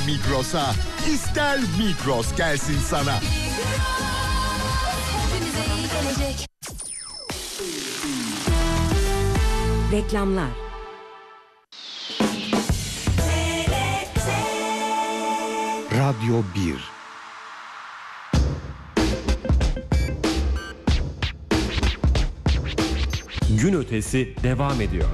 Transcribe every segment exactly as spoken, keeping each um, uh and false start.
Migros'a, ister Migros gelsin sana. Reklamlar. Radyo bir. Gün ötesi devam ediyor.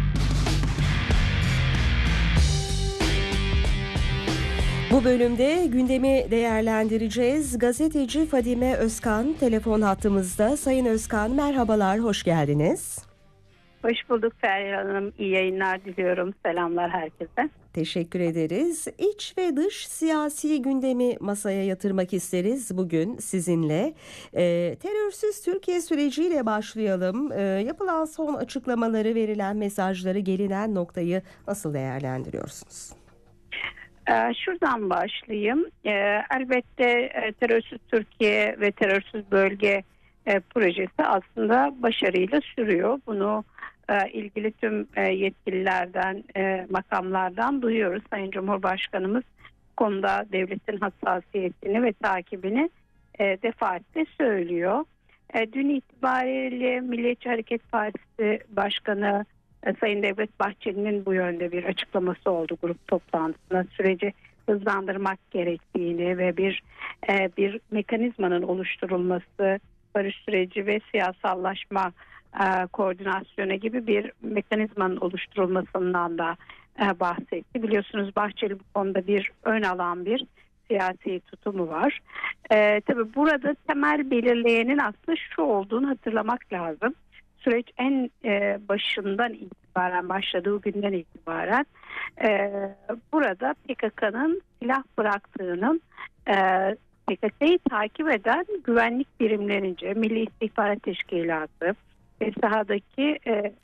Bu bölümde gündemi değerlendireceğiz. Gazeteci Fadime Özkan telefon hattımızda. Sayın Özkan, merhabalar, hoş geldiniz. Hoş bulduk Ferya Hanım. İyi yayınlar diliyorum. Selamlar herkese. Teşekkür ederiz. İç ve dış siyasi gündemi masaya yatırmak isteriz bugün sizinle. Ee, terörsüz Türkiye süreciyle başlayalım. Ee, yapılan son açıklamaları, verilen mesajları, gelinen noktayı nasıl değerlendiriyorsunuz? Ee, şuradan başlayayım. Ee, elbette e, terörsüz Türkiye ve terörsüz bölge e, projesi aslında başarıyla sürüyor. Bunu e, ilgili tüm e, yetkililerden, e, makamlardan duyuyoruz. Sayın Cumhurbaşkanımız konuda devletin hassasiyetini ve takibini e, defaatle söylüyor. E, dün itibariyle Milliyetçi Hareket Partisi Başkanı e, Sayın Devlet Bahçeli'nin bu yönde bir açıklaması oldu grup toplantısında. Süreci hızlandırmak gerektiğini ve bir e, bir mekanizmanın oluşturulması, barış süreci ve siyasallaşma e, koordinasyonu gibi bir mekanizmanın oluşturulmasından da e, bahsetti. Biliyorsunuz Bahçeli bu konuda bir ön alan bir siyasi tutumu var. E, tabii burada temel belirleyenin aslında şu olduğunu hatırlamak lazım. Süreç en e, başından itibaren, başladığı günden itibaren e, burada P K K'nın silah bıraktığının e, P K K'yı takip eden güvenlik birimlerince Milli İstihbarat Teşkilatı ve sahadaki e,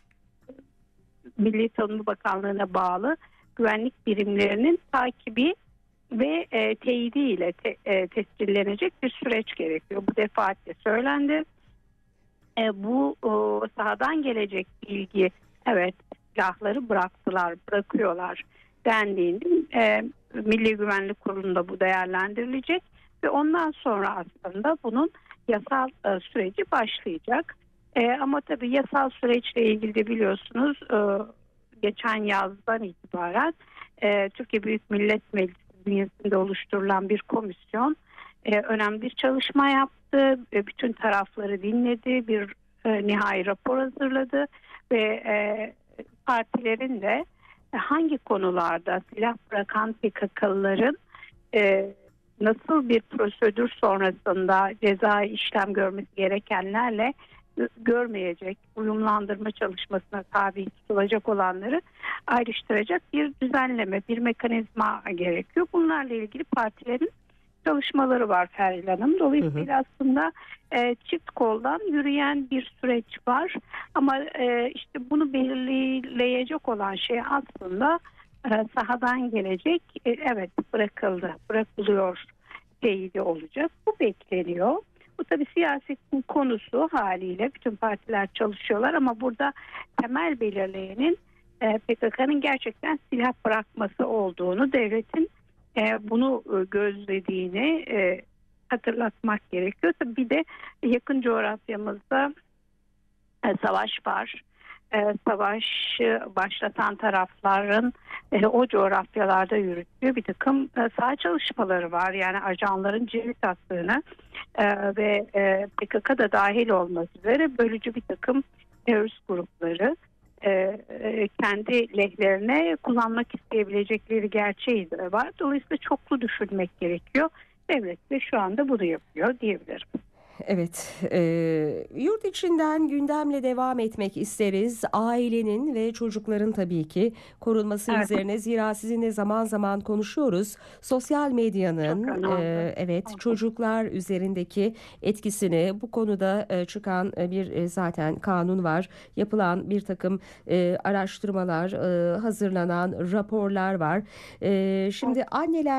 Milli Savunma Bakanlığı'na bağlı güvenlik birimlerinin takibi ve e, teyidiyle te, e, tescillenecek bir süreç gerekiyor. Bu defaatle söylendi. E, bu o, sahadan gelecek bilgi, evet silahları bıraktılar, bırakıyorlar dendiğinde e, Milli Güvenlik Kurulu'nda bu değerlendirilecek ve ondan sonra aslında bunun yasal e, süreci başlayacak. E, ama tabii yasal süreçle ilgili de biliyorsunuz e, geçen yazdan itibaren e, Türkiye Büyük Millet Meclisi bünyesinde oluşturulan bir komisyon e, önemli bir çalışma yaptı. E, bütün tarafları dinledi, bir e, nihai rapor hazırladı ve e, partilerin de hangi konularda silah bırakan P K K'lıların e, nasıl bir prosedür sonrasında cezai işlem görmesi gerekenlerle görmeyecek, uyumlandırma çalışmasına tabi tutulacak olanları ayrıştıracak bir düzenleme, bir mekanizma gerekiyor. Bunlarla ilgili partilerin çalışmaları var Feril Hanım. Dolayısıyla hı hı. aslında e, çift koldan yürüyen bir süreç var. Ama e, işte bunu belirleyecek olan şey aslında e, sahadan gelecek. E, evet bırakıldı, bırakılıyor teyidi olacak. Bu bekleniyor. Bu tabii siyasetin konusu haliyle bütün partiler çalışıyorlar ama burada temel belirleyenin e, P K K'nın gerçekten silah bırakması olduğunu, devletin e, bunu gözlediğini e, hatırlatmak gerekiyor. Tabii bir de yakın coğrafyamızda e, savaş var. E, savaşı başlatan tarafların e, o coğrafyalarda yürüttüğü bir takım e, saha çalışmaları var. Yani ajanların cirit attığını e, ve e, P K K da dahil olmak üzere bölücü bir takım terörist grupları e, e, kendi lehlerine kullanmak isteyebilecekleri gerçeği de var. Dolayısıyla çoklu düşünmek gerekiyor. Devlet de şu anda bunu yapıyor diyebilirim. Evet, e, yurt içinden gündemle devam etmek isteriz. Ailenin ve çocukların tabii ki korunması evet. üzerine. Zira sizinle zaman zaman konuşuyoruz. Sosyal medyanın e, evet Aha. çocuklar üzerindeki etkisini, bu konuda e, çıkan e, bir e, zaten kanun var. Yapılan bir takım e, araştırmalar, e, hazırlanan raporlar var. E, şimdi anneler